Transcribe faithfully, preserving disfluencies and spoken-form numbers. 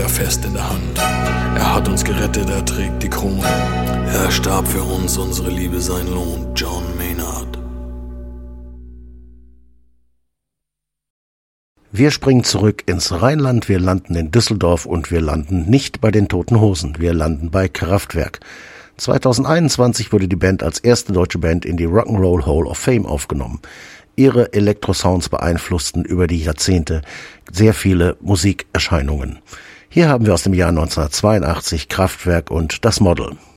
er fest in der Hand. Er hat uns gerettet, er trägt die Krone. Er starb für uns, unsere Liebe sein Lohn. John Maynard. Wir springen zurück ins Rheinland, wir landen in Düsseldorf und wir landen nicht bei den Toten Hosen, wir landen bei Kraftwerk. zweitausendeinundzwanzig wurde die Band als erste deutsche Band in die Rock'n'Roll Hall of Fame aufgenommen. Ihre Elektrosounds beeinflussten über die Jahrzehnte sehr viele Musikerscheinungen. Hier haben wir aus dem Jahr neunzehnhundertzweiundachtzig Kraftwerk und das Model.